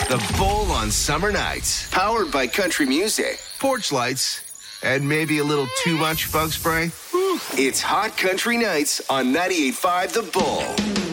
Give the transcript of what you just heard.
The Bull on summer nights. Powered by country music, porch lights, and maybe a little too much bug spray. It's Hot Country Nights on 98.5 The Bull.